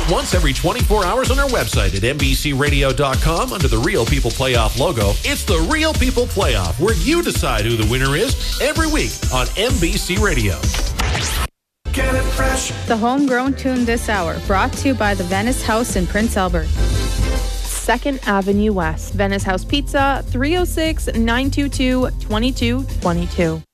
once every 24 hours on our website at NBCRadio.com under the Real People Playoff logo. It's the Real People Playoff, where you decide who the winner is every week on NBC Radio. Get it fresh. The homegrown tune this hour, brought to you by the Venice House in Prince Albert. 2nd Avenue West, Venice House Pizza, 306-922-2222.